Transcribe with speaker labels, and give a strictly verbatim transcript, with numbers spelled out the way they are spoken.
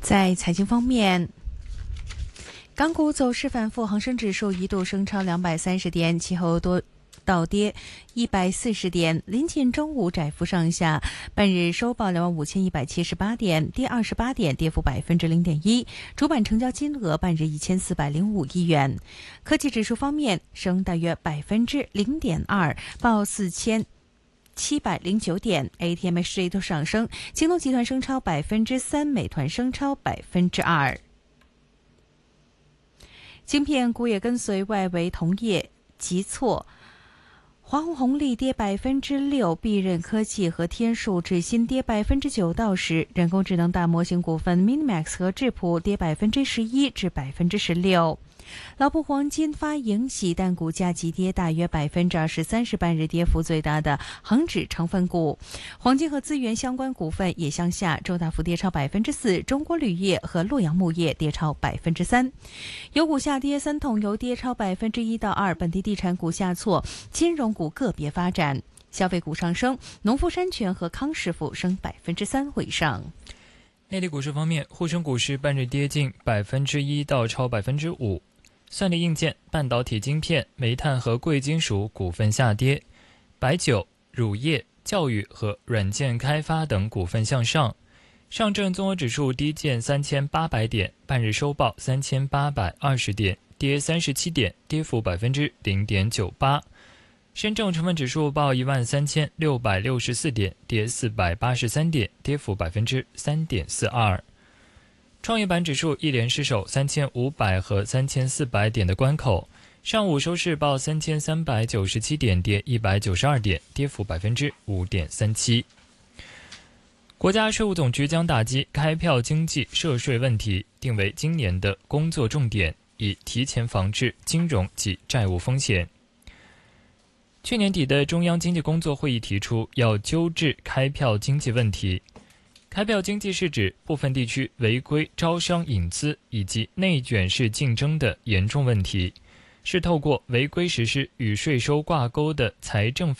Speaker 1: 在财经方面，港股走势反复，恒生指数一度升超两百三十点，其后多倒跌一百四十点，临近中午窄幅上下，半日收报两万五千一百七十八点，跌二十八点，跌幅百分之零点一。主板成交金额半日一千四百零五亿元。科技指数方面，升大约百分之零点二，报四千。七百零九点 ，A T M X J 都上升，京东集团升超百分之三，美团升超百分之二。晶片股也跟随外围同业急挫，华虹红利跌百分之六，必任科技和天数智新跌百分之九到十，人工智能大模型股份 Minimax 和智谱跌百分之十一至百分之十六。老布黄金发盈喜，但股价急跌大约百分之二十三，是半日跌幅最大的恒指成分股。黄金和资源相关股份也向下，周大福跌超百分之四，中国铝业和洛阳钼业跌超百分之三。油股下跌，三桶油跌超百分之一到二，本地地产股下挫，金融股个别发展。消费股上升，农夫山泉和康师傅升百分之三或以上。
Speaker 2: 内地股市方面，沪深股市半日跌近百分之一到超百分之五。算力硬件、半导体晶片、煤炭和贵金属股份下跌，白酒、乳业、教育和软件开发等股份向上。上证综合指数低见三千八百点，半日收报三千八百二十点，跌三十七点，跌幅百分之零点九八。深证成分指数报一万三千六百六十四点，跌四百八十三点，跌幅百分之三点四二。创业板指数一连失守三千五百和三千四百点的关口，上午收市报三千三百九十七点，跌一百九十二点，跌幅百分之五点三七。国家税务总局将打击开票经济涉税问题定为今年的工作重点，以提前防治金融及债务风险。去年底的中央经济工作会议提出，要纠治开票经济问题。开票经济是指部分地区违规招商引资以及内卷式竞争的严重问题，是透过违规实施与税收挂钩的财政